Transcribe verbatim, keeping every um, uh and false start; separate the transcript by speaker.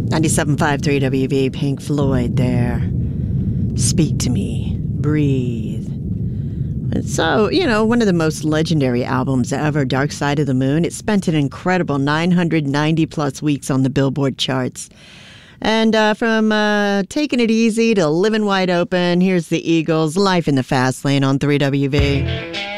Speaker 1: ninety-seven point five, three W V, Pink Floyd there. Speak to Me, Breathe. So, you know, one of the most legendary albums ever, Dark Side of the Moon. It spent an incredible nine hundred ninety plus weeks on the Billboard charts. And uh, from uh, Taking It Easy to Living Wide Open, here's the Eagles, Life in the Fast Lane on three W V.